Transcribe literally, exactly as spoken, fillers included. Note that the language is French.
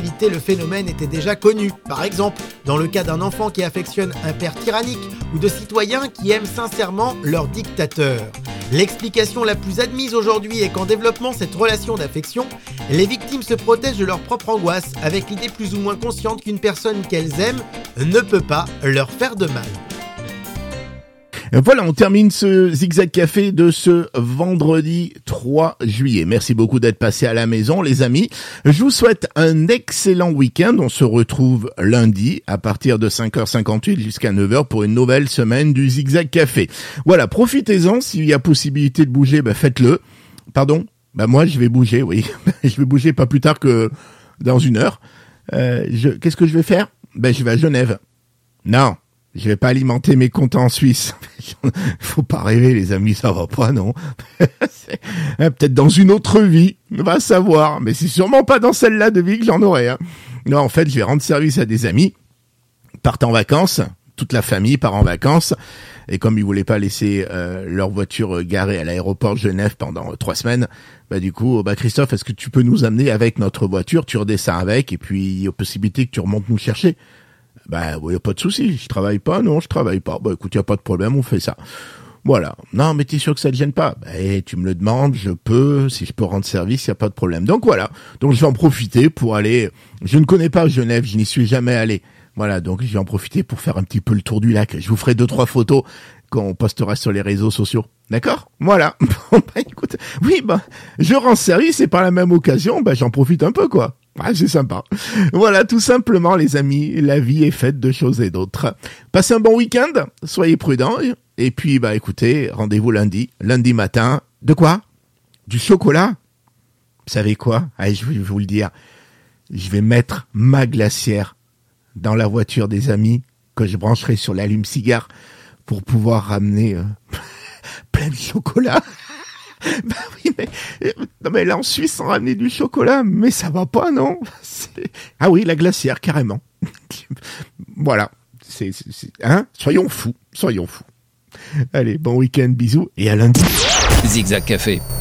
réalité, le phénomène était déjà connu. Par exemple, dans le cas d'un enfant qui affectionne un père tyrannique ou de citoyens qui aiment sincèrement leur dictateur. L'explication la plus admise aujourd'hui est qu'en développant cette relation d'affection, les victimes se protègent de leur propre angoisse, avec l'idée plus ou moins consciente qu'une personne qu'elles aiment ne peut pas leur faire de mal. Voilà, on termine ce Zigzag Café de ce vendredi trois juillet. Merci beaucoup d'être passé à la maison, les amis. Je vous souhaite un excellent week-end. On se retrouve lundi à partir de cinq heures cinquante-huit jusqu'à neuf heures pour une nouvelle semaine du Zigzag Café. Voilà, profitez-en. S'il y a possibilité de bouger, bah faites-le. Pardon? Bah moi, je vais bouger, oui. Je vais bouger pas plus tard que dans une heure. Euh, je, qu'est-ce que je vais faire? Ben, je vais à Genève. Non. Je vais pas alimenter mes comptes en Suisse. Faut pas rêver, les amis, ça va pas, non. Peut-être dans une autre vie, on va savoir. Mais c'est sûrement pas dans celle-là de vie que j'en aurai. Hein. Non, en fait, je vais rendre service à des amis. Ils partent en vacances. Toute la famille part en vacances. Et comme ils voulaient pas laisser euh, leur voiture garée à l'aéroport de Genève pendant euh, trois semaines, bah du coup, bah Christophe, est-ce que tu peux nous amener avec notre voiture? Tu redescends avec, et puis il y a possibilité que tu remontes nous chercher. Ben, oui, y a pas de souci. Je travaille pas, non, je travaille pas. Bah, écoute, y a pas de problème, on fait ça. Voilà. Non, mais t'es sûr que ça te gêne pas? Ben, tu me le demandes, je peux. Si je peux rendre service, y a pas de problème. Donc voilà. Donc je vais en profiter pour aller. Je ne connais pas Genève, je n'y suis jamais allé. Voilà. Donc je vais en profiter pour faire un petit peu le tour du lac. Je vous ferai deux trois photos qu'on postera sur les réseaux sociaux. D'accord? Voilà. Bon, bah, écoute. Oui, bah, je rends service et par la même occasion, bah, j'en profite un peu, quoi. Ah, c'est sympa. Voilà, tout simplement, les amis, la vie est faite de choses et d'autres. Passez un bon week-end, soyez prudents, et puis, bah, écoutez, rendez-vous lundi, lundi matin. De quoi? Du chocolat? Vous savez quoi? Allez, je vais vous le dire. Je vais mettre ma glacière dans la voiture des amis que je brancherai sur l'allume-cigare pour pouvoir ramener euh, plein de chocolat. Bah oui, mais, non mais là en Suisse, on ramenait du chocolat, mais ça va pas, non? C'est... Ah oui, la glacière, carrément. Voilà. C'est, c'est, c'est, hein? Soyons fous, soyons fous. Allez, bon week-end, bisous, et à lundi. Zigzag Café.